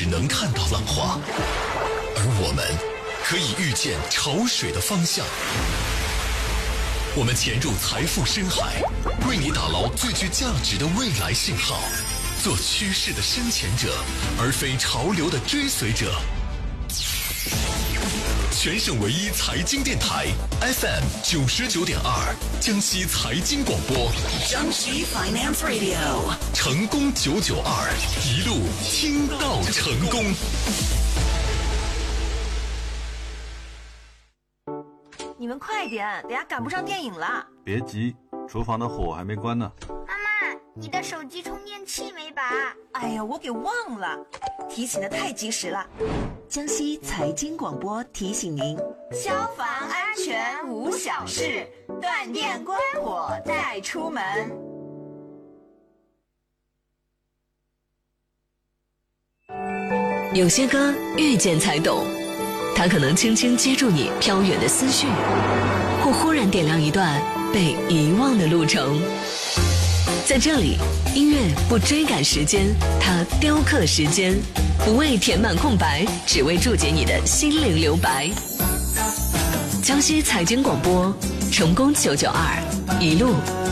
能看到浪花，而我们可以预见潮水的方向。我们潜入财富深海，为你打捞最具价值的未来信号，做趋势的深潜者，而非潮流的追随者。全省唯一财经电台 FM 99.2，江西财经广播， 江西 Finance Radio， 成功992，一路听到成功。 你们快点，等下赶不上电影了。 别急，厨房的火还没关呢。 妈妈，你的手机充电器没拔？ 哎呀，我给忘了，提醒的太及时了。江西财经广播提醒您：消防安全无小事，断电关火再出门。 有些歌遇见才懂，它可能轻轻接住你飘远的思绪，或忽然点亮一段被遗忘的路程。在这里，音乐不追赶时间，它雕刻时间，不为填满空白，只为注解你的心灵留白。江西财经广播，成功992，一路